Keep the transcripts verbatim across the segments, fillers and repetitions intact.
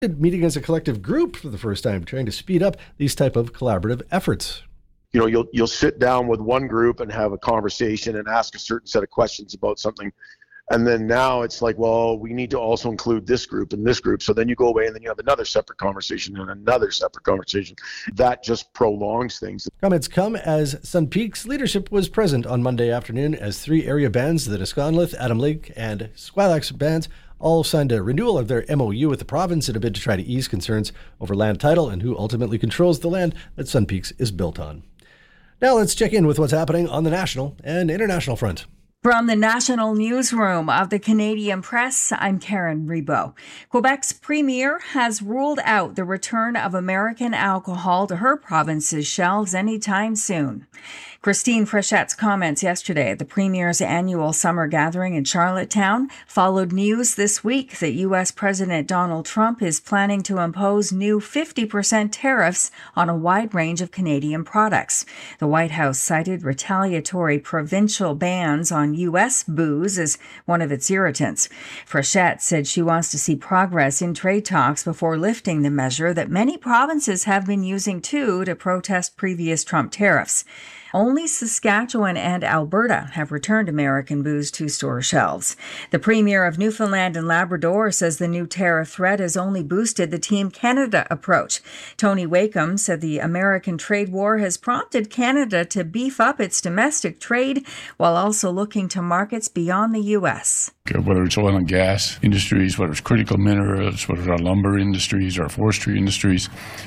meeting as a collective group for the first time, trying to speed up these type of collaborative efforts. You know, you'll you'll sit down with one group and have a conversation and ask a certain set of questions about something. And then now it's like, well, we need to also include this group and this group. So then you go away and then you have another separate conversation and another separate conversation. That just prolongs things. Comments come as Sun Peaks leadership was present on Monday afternoon as three area bands, the Nisconlith, Adam Lake, and Squilax bands, all signed a renewal of their M O U with the province in a bid to try to ease concerns over land title and who ultimately controls the land that Sun Peaks is built on. Now let's check in with what's happening on the national and international front. From the national newsroom of the Canadian Press, I'm Karen Rebo. Quebec's premier has ruled out the return of American alcohol to her province's shelves anytime soon. Christine Frechette's comments yesterday at the Premier's annual summer gathering in Charlottetown followed news this week that U S President Donald Trump is planning to impose new fifty percent tariffs on a wide range of Canadian products. The White House cited retaliatory provincial bans on U S booze as one of its irritants. Frechette said she wants to see progress in trade talks before lifting the measure that many provinces have been using too to protest previous Trump tariffs. Only Saskatchewan and Alberta have returned American booze to store shelves. The Premier of Newfoundland and Labrador says the new tariff threat has only boosted the Team Canada approach. Tony Wakeham said the American trade war has prompted Canada to beef up its domestic trade while also looking to markets beyond the U S. Whether it's oil and gas industries, whether it's critical minerals, whether it's our lumber industries, our forestry industries,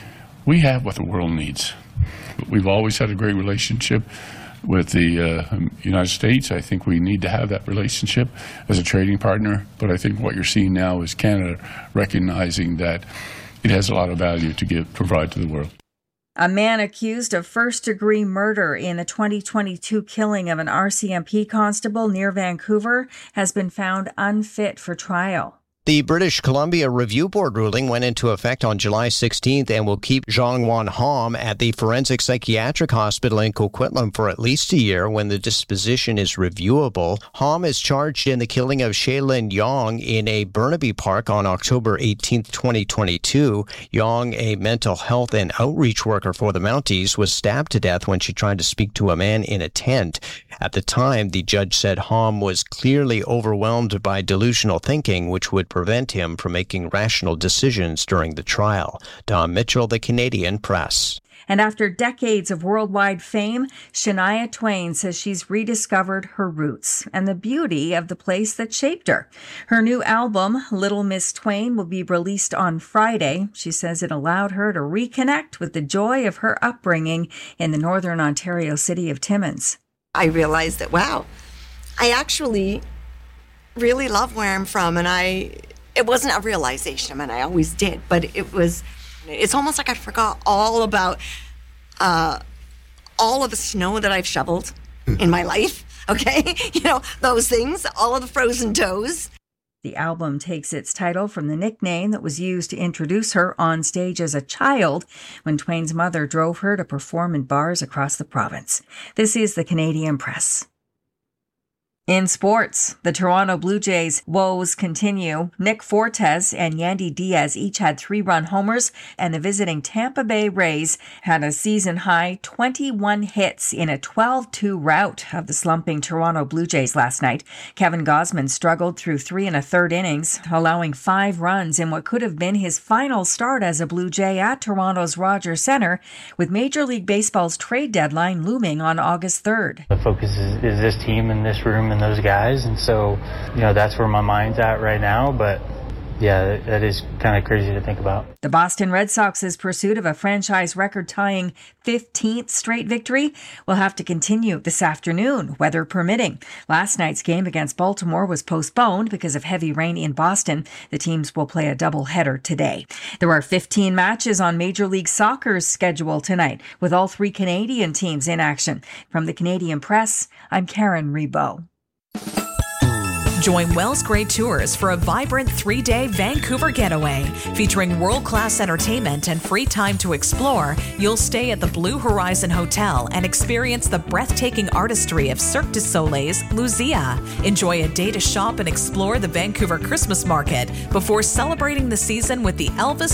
we have what the world needs. We've always had a great relationship with the uh, United States. I think we need to have that relationship as a trading partner. But I think what you're seeing now is Canada recognizing that it has a lot of value to give, provide to the world. A man accused of first-degree murder in the twenty twenty-two killing of an R C M P constable near Vancouver has been found unfit for trial. The British Columbia Review Board ruling went into effect on July sixteenth and will keep Jeong-Won Ham at the Forensic Psychiatric Hospital in Coquitlam for at least a year when the disposition is reviewable. Ham is charged in the killing of Shailin Yong in a Burnaby Park on October eighteenth, twenty twenty-two. Yong, a mental health and outreach worker for the Mounties, was stabbed to death when she tried to speak to a man in a tent. At the time, the judge said Ham was clearly overwhelmed by delusional thinking, which would prevent him from making rational decisions during the trial. Don Mitchell, The Canadian Press. And after decades of worldwide fame, Shania Twain says she's rediscovered her roots and the beauty of the place that shaped her. Her new album, Little Miss Twain, will be released on Friday. She says it allowed her to reconnect with the joy of her upbringing in the northern Ontario city of Timmins. I realized that, wow, I actually really love where I'm from, and I it wasn't a realization. I mean, I always did, but it was it's almost like I forgot all about uh all of the snow that I've shoveled in my life. Okay, you know, those things, all of the frozen toes. The album takes its title from the nickname that was used to introduce her on stage as a child when Twain's mother drove her to perform in bars across the province. This is the Canadian Press. In sports, the Toronto Blue Jays' woes continue. Nick Fortes and Yandy Diaz each had three-run homers, and the visiting Tampa Bay Rays had a season-high twenty-one hits in a twelve two rout of the slumping Toronto Blue Jays last night. Kevin Gausman struggled through three and a third innings, allowing five runs in what could have been his final start as a Blue Jay at Toronto's Rogers Centre, with Major League Baseball's trade deadline looming on August third. The focus is, is this team in this room and those guys, and so, you know, that's where my mind's at right now, but yeah, that is kind of crazy to think about. The Boston Red Sox's pursuit of a franchise record-tying fifteenth straight victory will have to continue this afternoon, weather permitting. Last night's game against Baltimore was postponed because of heavy rain in Boston. The teams will play a doubleheader today. There are fifteen matches on Major League Soccer's schedule tonight, with all three Canadian teams in action. From the Canadian Press, I'm Karen Rebo. Join Wells Gray Tours for a vibrant three-day Vancouver getaway featuring world-class entertainment and free time to explore. You'll stay at the Blue Horizon Hotel and experience the breathtaking artistry of Cirque du Soleil's Luzia. Enjoy a day to shop and explore the Vancouver Christmas market before celebrating the season with the Elvis